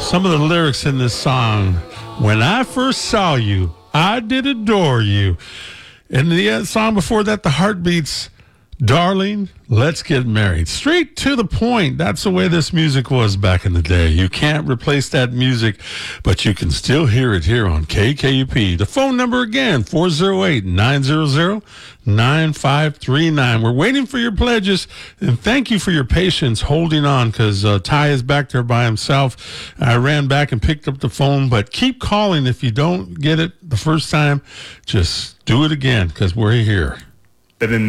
some of the lyrics in this song. When I first saw you, I did adore you. And the song before that, The Heartbeats, Darling, let's get married. Straight to the point. That's the way this music was back in the day. You can't replace that music, but you can still hear it here on KKUP. The phone number again, 408-900-9539. We're waiting for your pledges, and thank you for your patience holding on, because Ty is back there by himself. I ran back and picked up the phone, but keep calling. If you don't get it the first time, just do it again, because we're here.